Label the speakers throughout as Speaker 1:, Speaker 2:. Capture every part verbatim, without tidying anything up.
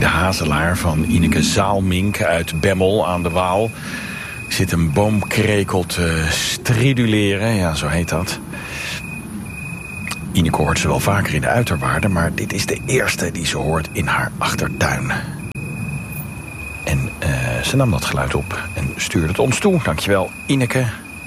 Speaker 1: de hazelaar van Ineke Zaalmink uit Bemmel aan de Waal zit een boomkrekel te striduleren, ja, zo heet dat. Ineke hoort ze wel vaker in de uiterwaarden, maar dit is de eerste die ze hoort in haar achtertuin. En uh, ze nam dat geluid op en stuurde het ons toe. Dankjewel, Ineke.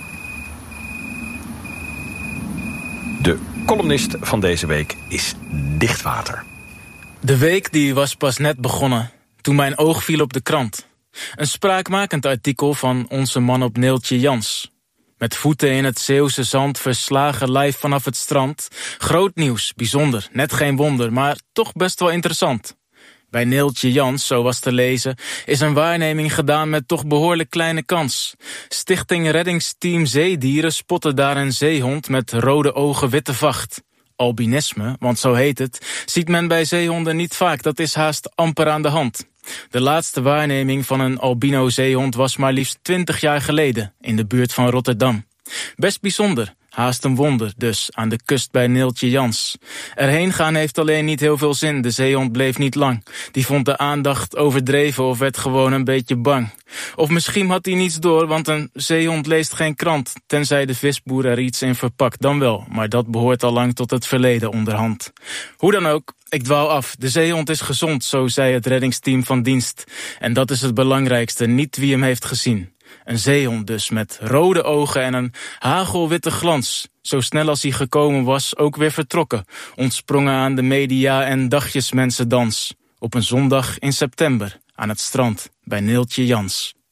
Speaker 1: De columnist van deze week is Dichtwater.
Speaker 2: De week die was pas net begonnen, toen mijn oog viel op de krant. Een spraakmakend artikel van onze man op Neeltje Jans. Met voeten in het Zeeuwse zand, verslagen live vanaf het strand. Groot nieuws, bijzonder, net geen wonder, maar toch best wel interessant. Bij Neeltje Jans, zo was te lezen, is een waarneming gedaan met toch behoorlijk kleine kans. Stichting Reddingsteam Zeedieren spotte daar een zeehond met rode ogen, witte vacht. Albinisme, want zo heet het, ziet men bij zeehonden niet vaak, dat is haast amper aan de hand. De laatste waarneming van een albino-zeehond was maar liefst twintig jaar geleden, in de buurt van Rotterdam. Best bijzonder, haast een wonder dus, aan de kust bij Neeltje Jans. Erheen gaan heeft alleen niet heel veel zin, de zeehond bleef niet lang. Die vond de aandacht overdreven of werd gewoon een beetje bang. Of misschien had hij niets door, want een zeehond leest geen krant, tenzij de visboer er iets in verpakt, dan wel. Maar dat behoort al lang tot het verleden onderhand. Hoe dan ook, ik dwaal af. De zeehond is gezond, zo zei het reddingsteam van dienst. En dat is het belangrijkste, niet wie hem heeft gezien. Een zeehond dus, met rode ogen en een hagelwitte glans. Zo snel als hij gekomen was, ook weer vertrokken. Ontsprongen aan de media en dagjesmensendans. Op een zondag in september, aan het strand, bij Neeltje Jans.